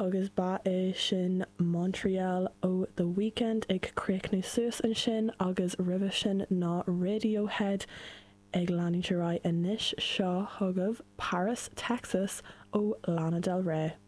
agus ba é sin Montreal ó The Weeknd ag críochnú suas an sin agus ribh sin ná Radiohead ag leanútear inis seo thugamh Paris, Texas ó Lana Del Rey.